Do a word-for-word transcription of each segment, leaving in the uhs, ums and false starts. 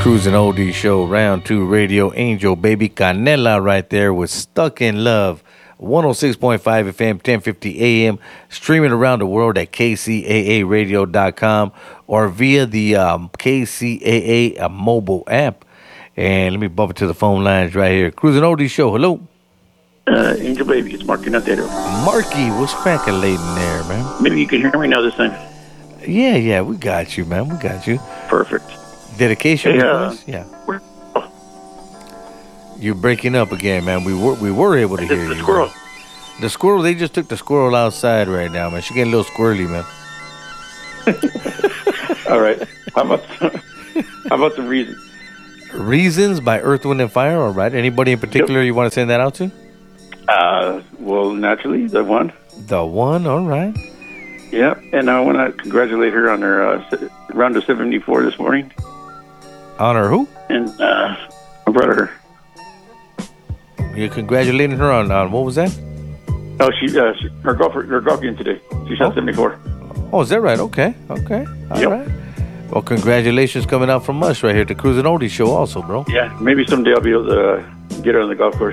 Cruising Oldie Show, round two, Radio Angel, baby. Canela right there with Stuck in Love. one oh six point five F M, ten fifty A M, streaming around the world at K C A A radio dot com or via the um, K C A A uh, mobile app. And let me bump it to the phone lines right here. Cruising Oldie Show, hello. Uh, Angel Baby, it's Marky Natero. Marky, what's cracking late in there, man? Maybe you can hear me now this time. Yeah, yeah, we got you, man. We got you. Perfect. Dedication? Hey, uh, yeah. Where, oh, You're breaking up again, man. We were we were able to hear the you. squirrel. Man. The squirrel, they just took the squirrel outside right now, man. She getting a little squirrely, man. All right. How about how about some reasons? Reasons by Earth, Wind, and Fire, all right. Anybody in particular yep. you want to send that out to? Uh, well, naturally, the one. The one, all right. Yeah, and I want to congratulate her on her uh, round of seventy-four this morning. On her who? And uh, my brother. You're congratulating her on, on what was that? Oh, she, uh, she her golf her golf game today. She shot oh. seventy-four. Oh, is that right? Okay, okay, all yep. right. Well, congratulations coming out from us right here at the Cruising Oldie Show also, bro. Yeah, maybe someday I'll be able to uh, get her on the golf course.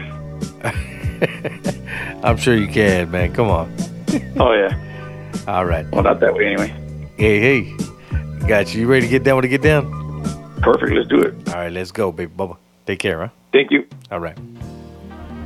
I'm sure you can, man. Come on. Oh, yeah. All right. Well, not that way anyway. Hey, hey. Got you. You ready to get down when to get down? Perfect. Let's do it. All right, let's go, baby Bubba. Take care, huh? Thank you. All right.